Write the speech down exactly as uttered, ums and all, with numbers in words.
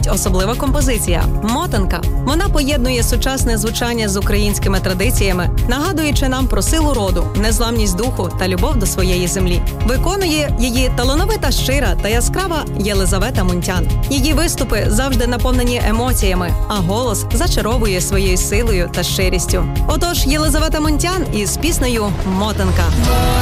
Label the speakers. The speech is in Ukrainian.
Speaker 1: звучить особлива композиція «Мотанка». Вона поєднує сучасне звучання з українськими традиціями, нагадуючи нам про силу роду, незламність духу та любов до своєї землі. Виконує її талановита, щира та яскрава Єлизавета Мунтян. Її виступи завжди наповнені емоціями, а голос зачаровує своєю силою та щирістю. Отож, Єлизавета Мунтян із піснею «Мотанка».